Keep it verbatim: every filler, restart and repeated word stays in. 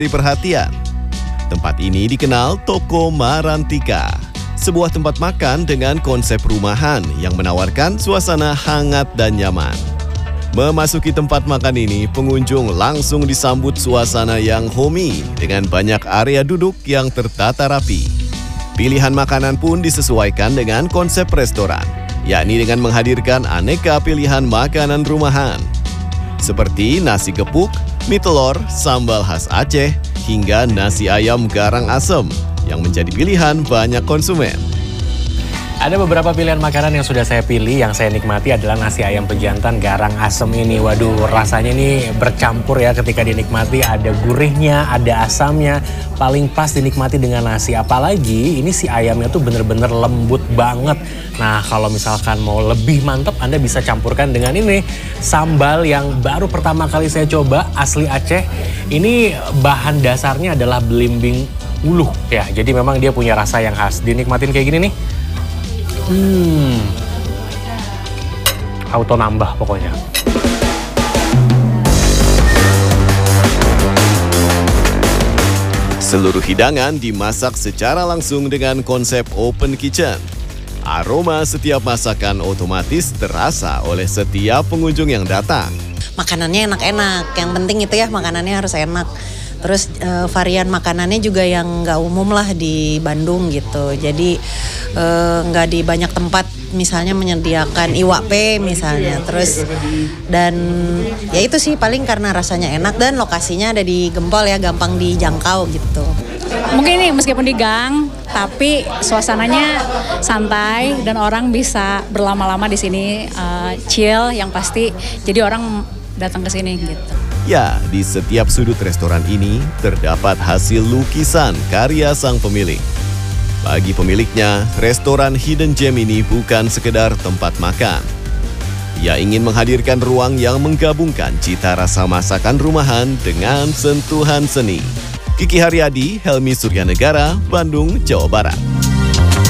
perhatian. Tempat ini dikenal Toko Marantika, sebuah tempat makan dengan konsep rumahan yang menawarkan suasana hangat dan nyaman. Memasuki tempat makan ini, pengunjung langsung disambut suasana yang homey dengan banyak area duduk yang tertata rapi. Pilihan makanan pun disesuaikan dengan konsep restoran, yakni dengan menghadirkan aneka pilihan makanan rumahan, seperti nasi gepuk, mie telur, sambal khas Aceh, hingga nasi ayam garang asem yang menjadi pilihan banyak konsumen. Ada beberapa pilihan makanan yang sudah saya pilih, yang saya nikmati adalah nasi ayam pejantan garang asem ini. Waduh, rasanya ini bercampur ya ketika dinikmati, ada gurihnya, ada asamnya, paling pas dinikmati dengan nasi. Apalagi ini si ayamnya tuh bener-bener lembut banget. Nah, kalau misalkan mau lebih mantep, Anda bisa campurkan dengan ini, sambal yang baru pertama kali saya coba, asli Aceh. Ini bahan dasarnya adalah belimbing uluh ya, jadi memang dia punya rasa yang khas. Dinikmatin kayak gini nih. Hmm, auto nambah pokoknya. Seluruh hidangan dimasak secara langsung dengan konsep open kitchen. Aroma setiap masakan otomatis terasa oleh setiap pengunjung yang datang. Makanannya enak-enak, yang penting itu ya makanannya harus enak. Terus e, varian makanannya juga yang nggak umum lah di Bandung gitu. Jadi e, nggak di banyak tempat misalnya menyediakan iwak pe misalnya. Terus dan ya itu sih paling karena rasanya enak dan lokasinya ada di Gempol ya, gampang dijangkau gitu. Mungkin ini meskipun di gang, tapi suasananya santai dan orang bisa berlama-lama di sini uh, chill yang pasti. Jadi orang datang ke sini gitu. Ya, di setiap sudut restoran ini terdapat hasil lukisan karya sang pemilik. Bagi pemiliknya, restoran Hidden Gem ini bukan sekedar tempat makan. Ia ingin menghadirkan ruang yang menggabungkan cita rasa masakan rumahan dengan sentuhan seni. Kiki Haryadi, Helmi Suryanegara, Bandung, Jawa Barat.